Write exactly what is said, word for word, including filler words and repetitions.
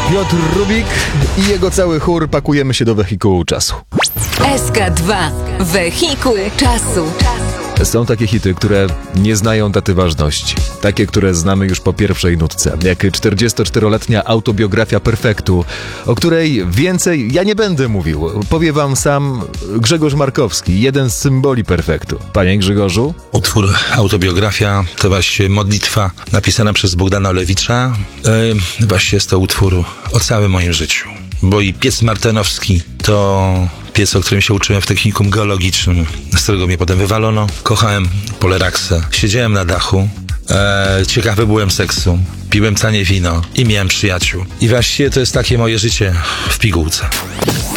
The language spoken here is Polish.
Piotr Rubik i jego cały chór. Pakujemy się do wehikułu czasu. S K dwa. Wehikuł czasu. Są takie hity, które nie znają daty ważności. Takie, które znamy już po pierwszej nutce. Jak czterdziestoczteroletnia autobiografia Perfektu, o której więcej ja nie będę mówił. Powie wam sam Grzegorz Markowski, jeden z symboli Perfektu. Panie Grzegorzu? Utwór Autobiografia to właśnie modlitwa napisana przez Bogdana Olewicza. Yy, właśnie jest to utwór o całym moim życiu. Bo i piec martenowski to piec, o którym się uczyłem w technikum geologicznym, z którego mnie potem wywalono. Kochałem poleraksę. Siedziałem na dachu. Eee, ciekawy byłem seksu. Piłem tanie wino i miałem przyjaciół. I właściwie to jest takie moje życie w pigułce.